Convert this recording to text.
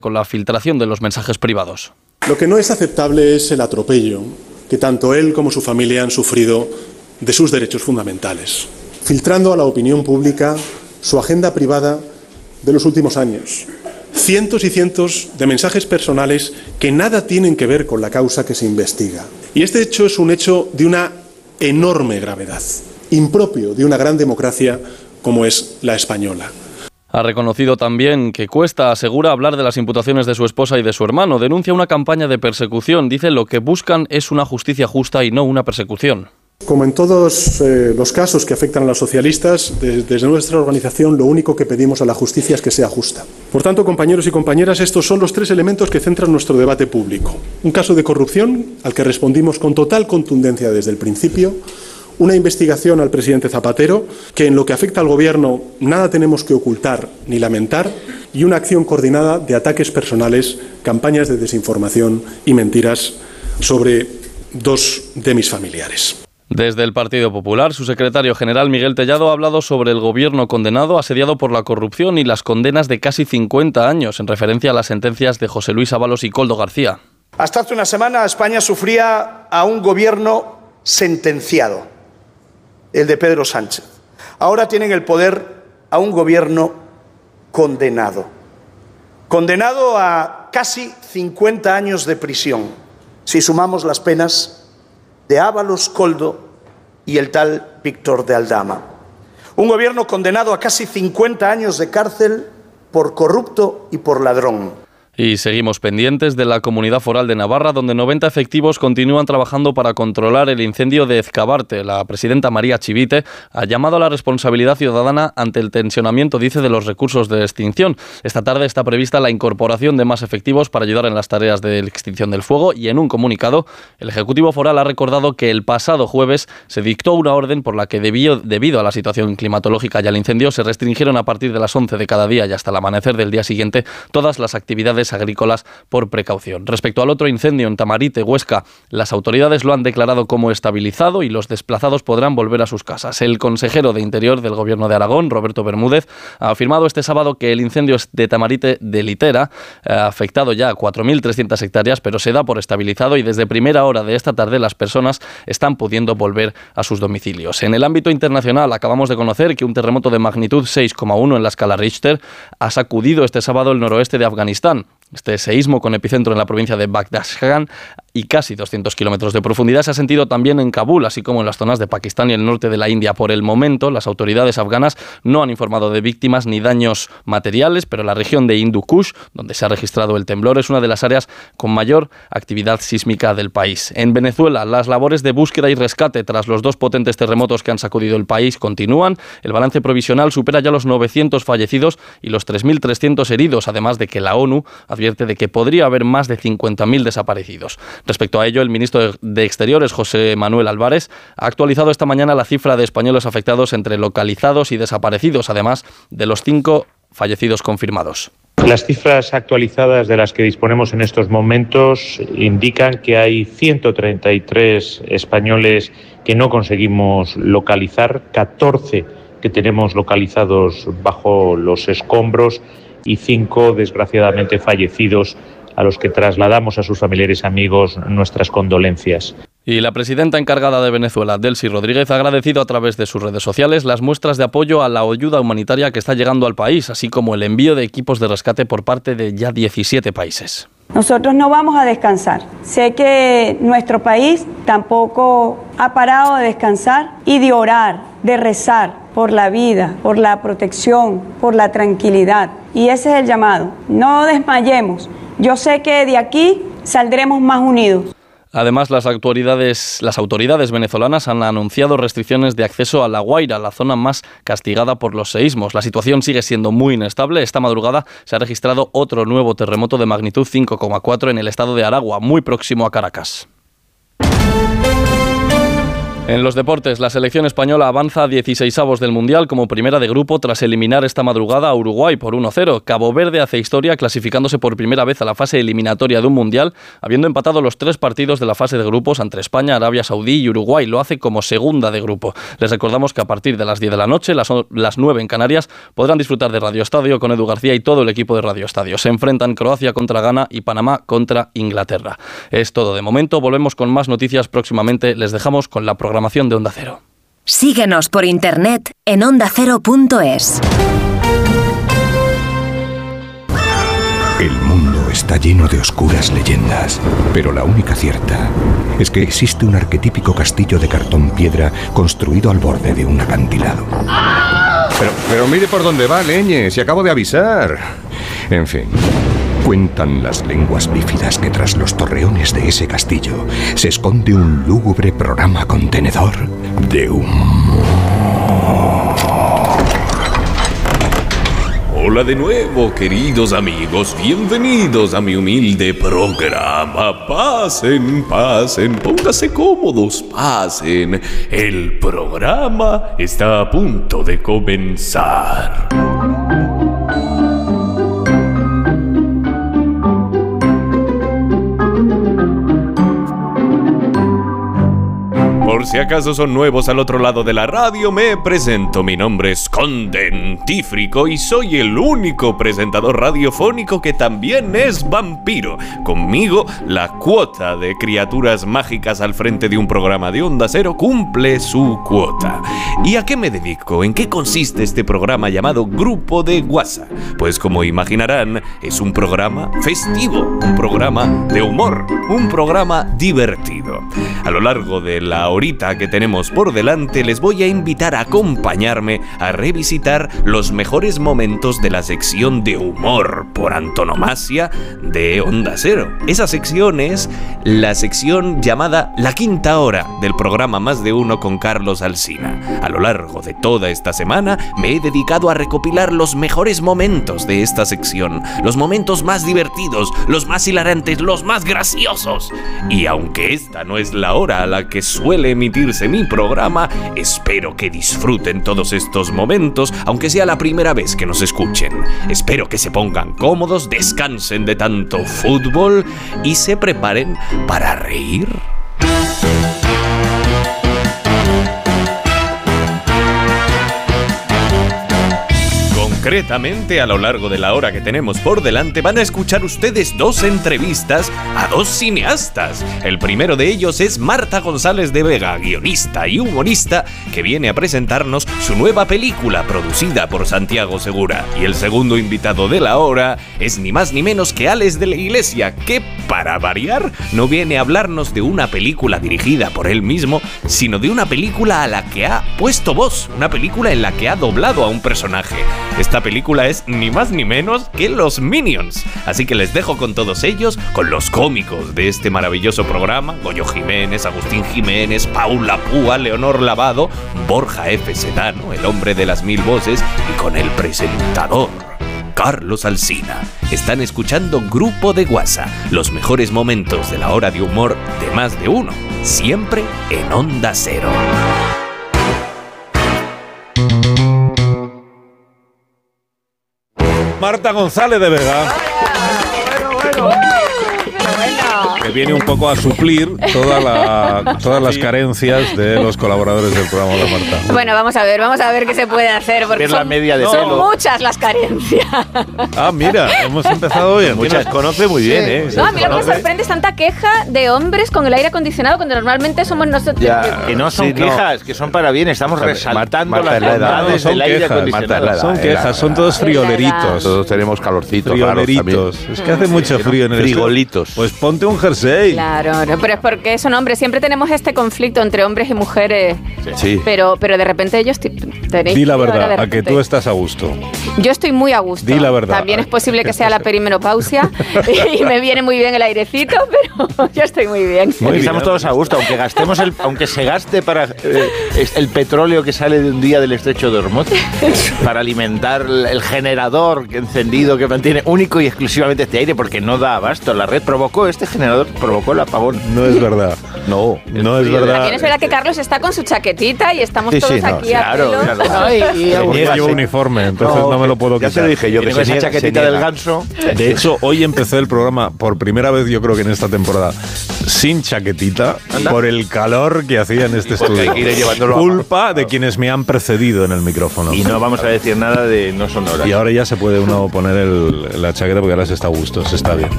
con la filtración de los mensajes privados. Lo que no es aceptable es el atropello que tanto él como su familia han sufrido de sus derechos fundamentales, filtrando a la opinión pública su agenda privada de los últimos años. Cientos y cientos de mensajes personales que nada tienen que ver con la causa que se investiga. Y este hecho es un hecho de una enorme gravedad, impropio de una gran democracia como es la española. Ha reconocido también que cuesta, asegura, hablar de las imputaciones de su esposa y de su hermano. Denuncia una campaña de persecución. Dice lo que buscan es una justicia justa y no una persecución. Como en todos los casos que afectan a los socialistas, desde nuestra organización lo único que pedimos a la justicia es que sea justa. Por tanto, compañeros y compañeras, estos son los 3 elementos que centran nuestro debate público. Un caso de corrupción al que respondimos con total contundencia desde el principio. Una investigación al presidente Zapatero, que en lo que afecta al gobierno nada tenemos que ocultar ni lamentar, y una acción coordinada de ataques personales, campañas de desinformación y mentiras sobre 2 de mis familiares. Desde el Partido Popular, su secretario general Miguel Tellado ha hablado sobre el gobierno condenado, asediado por la corrupción y las condenas de casi 50 años, en referencia a las sentencias de José Luis Ábalos y Koldo García. Hasta hace una semana España sufría a un gobierno sentenciado, el de Pedro Sánchez. Ahora tienen el poder a un gobierno condenado. Condenado a casi 50 años de prisión, si sumamos las penas de Ábalos, Koldo y el tal Víctor de Aldama. Un gobierno condenado a casi 50 años de cárcel por corrupto y por ladrón. Y seguimos pendientes de la Comunidad Foral de Navarra, donde 90 efectivos continúan trabajando para controlar el incendio de Ezcabarte. La presidenta María Chivite ha llamado a la responsabilidad ciudadana ante el tensionamiento, dice, de los recursos de extinción. Esta tarde está prevista la incorporación de más efectivos para ayudar en las tareas de extinción del fuego y en un comunicado el Ejecutivo Foral ha recordado que el pasado jueves se dictó una orden por la que debido a la situación climatológica y al incendio se restringieron a partir de las 11 de cada día y hasta el amanecer del día siguiente todas las actividades agrícolas por precaución. Respecto al otro incendio en Tamarite, Huesca, las autoridades lo han declarado como estabilizado y los desplazados podrán volver a sus casas. El consejero de Interior del Gobierno de Aragón, Roberto Bermúdez, ha afirmado este sábado que el incendio de Tamarite de Litera ha afectado ya a 4.300 hectáreas, pero se da por estabilizado y desde primera hora de esta tarde las personas están pudiendo volver a sus domicilios. En el ámbito internacional acabamos de conocer que un terremoto de magnitud 6,1 en la escala Richter ha sacudido este sábado el noroeste de Afganistán. Este seísmo, con epicentro en la provincia de Badakhshan y casi 200 kilómetros de profundidad, se ha sentido también en Kabul, así como en las zonas de Pakistán y el norte de la India. Por el momento, las autoridades afganas no han informado de víctimas ni daños materiales, pero la región de Hindu Kush, donde se ha registrado el temblor, es una de las áreas con mayor actividad sísmica del país. En Venezuela, las labores de búsqueda y rescate tras los 2 potentes terremotos que han sacudido el país continúan. El balance provisional supera ya los 900 fallecidos y los 3.300 heridos, además de que la ONU advierte de que podría haber más de 50.000 desaparecidos. Respecto a ello, el ministro de Exteriores, José Manuel Álvarez, ha actualizado esta mañana la cifra de españoles afectados entre localizados y desaparecidos, además de los 5 fallecidos confirmados. Las cifras actualizadas de las que disponemos en estos momentos indican que hay 133 españoles que no conseguimos localizar, 14 que tenemos localizados bajo los escombros y 5, desgraciadamente, fallecidos, a los que trasladamos a sus familiares y amigos nuestras condolencias. Y la presidenta encargada de Venezuela, Delcy Rodríguez, ha agradecido a través de sus redes sociales las muestras de apoyo a la ayuda humanitaria que está llegando al país, así como el envío de equipos de rescate por parte de ya 17 países. Nosotros no vamos a descansar. Sé que nuestro país tampoco ha parado de descansar y de orar, de rezar por la vida, por la protección, por la tranquilidad. Y ese es el llamado. No desmayemos. Yo sé que de aquí saldremos más unidos. Además, las autoridades venezolanas han anunciado restricciones de acceso a La Guaira, la zona más castigada por los seísmos. La situación sigue siendo muy inestable. Esta madrugada se ha registrado otro nuevo terremoto de magnitud 5,4 en el estado de Aragua, muy próximo a Caracas. En los deportes, la selección española avanza a 16avos del Mundial como primera de grupo tras eliminar esta madrugada a Uruguay por 1-0. Cabo Verde hace historia clasificándose por primera vez a la fase eliminatoria de un Mundial, habiendo empatado los 3 partidos de la fase de grupos entre España, Arabia Saudí y Uruguay. Lo hace como segunda de grupo. Les recordamos que a partir de las 10 de la noche, las 9 en Canarias, podrán disfrutar de Radio Estadio con Edu García y todo el equipo de Radio Estadio. Se enfrentan Croacia contra Ghana y Panamá contra Inglaterra. Es todo de momento. Volvemos con más noticias próximamente. Les dejamos con la programación de Onda Cero. Síguenos por internet en ondacero.es. El mundo está lleno de oscuras leyendas, pero la única cierta es que existe un arquetípico castillo de cartón piedra construido al borde de un acantilado. Pero mire por dónde va, leñe, si acabo de avisar. En fin, cuentan las lenguas bífidas que tras los torreones de ese castillo se esconde un lúgubre programa contenedor de humor. Hola de nuevo, queridos amigos, bienvenidos a mi humilde programa. Pasen, pasen, pónganse cómodos, pasen. El programa está a punto de comenzar. Por si acaso son nuevos al otro lado de la radio, me presento. Mi nombre es Condentífrico y soy el único presentador radiofónico que también es vampiro. Conmigo, la cuota de criaturas mágicas al frente de un programa de Onda Cero cumple su cuota. ¿Y a qué me dedico? ¿En qué consiste este programa llamado Grupo de WhatsApp? Pues como imaginarán, es un programa festivo, un programa de humor, un programa divertido. A lo largo de la horita que tenemos por delante, les voy a invitar a acompañarme a revisitar los mejores momentos de la sección de humor por antonomasia de Onda Cero. Esa sección es la sección llamada La Quinta Hora del programa Más de Uno con Carlos Alsina. A lo largo de toda esta semana me he dedicado a recopilar los mejores momentos de esta sección, los momentos más divertidos, los más hilarantes, los más graciosos. Y aunque esta no es la hora a la que suele emitirse mi programa, espero que disfruten todos estos momentos, aunque sea la primera vez que nos escuchen. Espero que se pongan cómodos, descansen de tanto fútbol y se preparen para reír. Concretamente, a lo largo de la hora que tenemos por delante, van a escuchar ustedes 2 entrevistas a 2 cineastas. El primero de ellos es Marta González de Vega, guionista y humorista, que viene a presentarnos su nueva película producida por Santiago Segura. Y el segundo invitado de la hora es ni más ni menos que Alex de la Iglesia, que, para variar, no viene a hablarnos de una película dirigida por él mismo, sino de una película a la que ha puesto voz, una película en la que ha doblado a un personaje. Esta película es ni más ni menos que Los Minions. Así que les dejo con todos ellos, con los cómicos de este maravilloso programa: Goyo Jiménez, Agustín Jiménez, Paula Púa, Leonor Lavado, Borja F. Sedano, el hombre de las 1000 voces, y con el presentador Carlos Alsina. Están escuchando Grupo de WhatsApp, los mejores momentos de la hora de humor de Más de Uno, siempre en Onda Cero. Marta González de Vega. Que viene un poco a suplir todas las carencias de los colaboradores del programa de Marta. Bueno, vamos a ver qué se puede hacer, porque son muchas las carencias. Ah, mira, hemos empezado bien. Muchas conoce muy bien, ¿eh? No, a mí lo que me sorprende es tanta queja de hombres con el aire acondicionado, cuando normalmente somos nosotros. Ya, que no son quejas, que son para bien. Estamos resaltando las bondades del aire acondicionado. Son quejas, son todos frioleritos. Todos tenemos calorcitos. Frioleritos. Es que hace mucho frío en el frigolitos. Pues ponte un jersey. Claro, pero es porque son hombres. Siempre tenemos este conflicto entre hombres y mujeres. Sí. Pero de repente ellos tenéis. Di la verdad, a que tú estás a gusto. Yo estoy muy a gusto. Di la verdad. También es posible que sea la perimenopausia y me viene muy bien el airecito, pero yo estoy muy bien. Estamos todos a gusto, aunque se gaste para el petróleo que sale de un día del estrecho de Hormuz para alimentar el generador encendido que mantiene único y exclusivamente este aire, porque no da abasto. La red provocó este generador provocó el apagón. No es verdad. No es verdad. También es verdad que Carlos está con su chaquetita y estamos todos aquí a pelo. Yo llevo uniforme, entonces no me lo puedo quitar. Ya te lo dije yo, que esa chaquetita del ganso. De hecho, hoy empecé el programa por primera vez, yo creo que en esta temporada, sin chaquetita, por el calor que hacía en este estudio. Culpa de quienes me han precedido en el micrófono. Y no vamos a decir nada de no sonoras. Y ahora ya se puede uno poner la chaqueta porque ahora se está a gusto, se está bien.